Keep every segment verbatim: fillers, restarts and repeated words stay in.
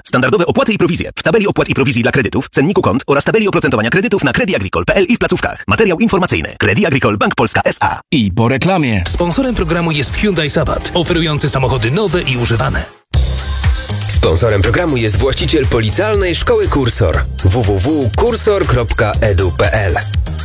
Standardowe opłaty i prowizje w tabeli opłat i prowizji dla kredytów, cenniku kont oraz tabeli oprocentowania kredytów na Credit Agricole kropka p l i w placówkach. Materiał informacyjny. Credit Agricole Bank Polska S A. I po reklamie. Sponsorem programu jest Hyundai Sabat, oferujący samochody nowe i używane. Sponsorem programu jest właściciel Policealnej Szkoły Kursor. w w w kropka kursor kropka e d u kropka p l.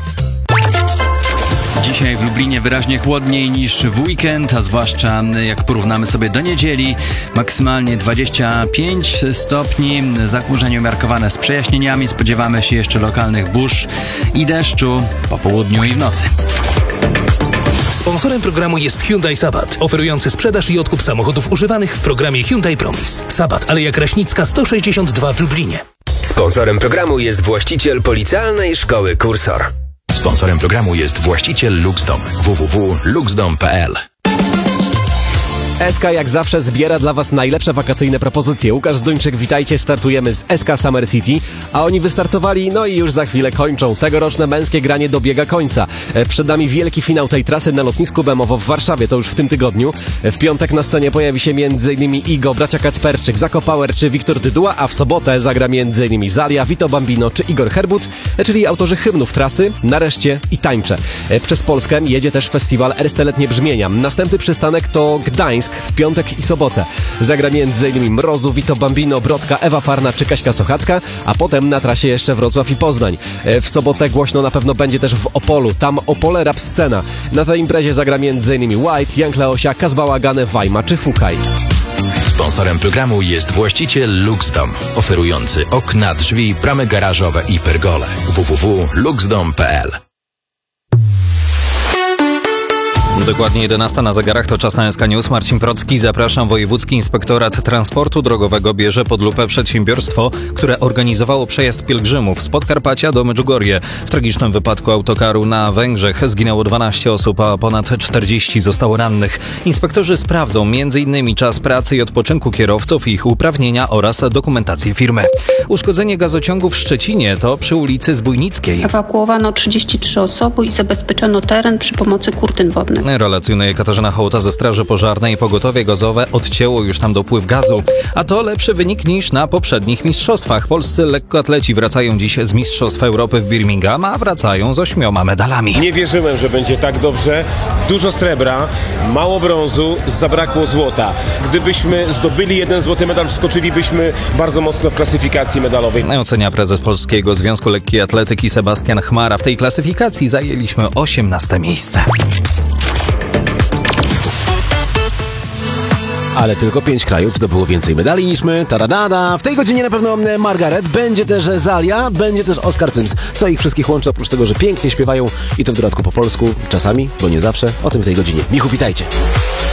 Dzisiaj w Lublinie wyraźnie chłodniej niż w weekend, a zwłaszcza jak porównamy sobie do niedzieli. Maksymalnie dwadzieścia pięć stopni, zachmurzenie umiarkowane z przejaśnieniami. Spodziewamy się jeszcze lokalnych burz i deszczu po południu i w nocy. Sponsorem programu jest Hyundai Sabat, oferujący sprzedaż i odkup samochodów używanych w programie Hyundai Promise. Sabat, Aleja Kraśnicka sto sześćdziesiąt dwa w Lublinie. Sponsorem programu jest właściciel Policealnej Szkoły Kursor. Sponsorem programu jest właściciel Luxdom. w w w kropka luxdom kropka p l. S K jak zawsze zbiera dla Was najlepsze wakacyjne propozycje. Łukasz Zduńczyk, witajcie, startujemy z S K Summer City, a oni wystartowali, no i już za chwilę kończą. Tegoroczne męskie granie dobiega końca. Przed nami wielki finał tej trasy na lotnisku Bemowo w Warszawie, to już w tym tygodniu. W piątek na scenie pojawi się m.in. Igo, bracia Kacperczyk, Zako Power czy Wiktor Dyduła, a w sobotę zagra m.in. Zalia, Vito Bambino czy Igor Herbut, czyli autorzy hymnów trasy Nareszcie i Tańczę. Przez Polskę jedzie też festiwal Ersteletnie Brzmienia. Następny przystanek to Gdańsk w piątek i sobotę. Zagra m.in. Mrozu, Vito Bambino, Brodka, Ewa Farna czy Kaśka Sochacka, a potem na trasie jeszcze Wrocław i Poznań. W sobotę głośno na pewno będzie też w Opolu, tam Opole Rap Scena. Na tej imprezie zagra m.in. White, Young Leosia, Kazbałagane, Wajma czy Fukaj. Sponsorem programu jest właściciel Luxdom, oferujący okna, drzwi, bramy garażowe i pergole. w w w kropka luxdom kropka p l. Dokładnie jedenasta na zegarach, to czas na S K News. Marcin Procki, zapraszam. Wojewódzki Inspektorat Transportu Drogowego bierze pod lupę przedsiębiorstwo, które organizowało przejazd pielgrzymów z Podkarpacia do Medjugorje. W tragicznym wypadku autokaru na Węgrzech zginęło dwanaście osób, a ponad czterdzieści zostało rannych. Inspektorzy sprawdzą między innymi czas pracy i odpoczynku kierowców, ich uprawnienia oraz dokumentację firmy. Uszkodzenie gazociągu w Szczecinie to przy ulicy Zbójnickiej. Ewakuowano trzydzieści trzy osoby i zabezpieczono teren przy pomocy kurtyn wodnych. Relacjonuje Katarzyna Hołta ze Straży Pożarnej. Pogotowie gazowe odcięło już tam dopływ gazu. A to lepszy wynik niż na poprzednich mistrzostwach. Polscy lekkoatleci wracają dziś z Mistrzostw Europy w Birmingham, a wracają z ośmioma medalami. Nie wierzyłem, że będzie tak dobrze. Dużo srebra, mało brązu, zabrakło złota. Gdybyśmy zdobyli jeden złoty medal, wskoczylibyśmy bardzo mocno w klasyfikacji medalowej. Ocenia prezes Polskiego Związku Lekkiej Atletyki Sebastian Chmara. W tej klasyfikacji zajęliśmy osiemnaste miejsce. Ale tylko pięć krajów zdobyło więcej medali niż my. Taradada! W tej godzinie na pewno Margaret, będzie też Zalia, będzie też Oskar Cyms. Co ich wszystkich łączy, oprócz tego, że pięknie śpiewają i to w dodatku po polsku, czasami, bo nie zawsze. O tym w tej godzinie. Michu, witajcie!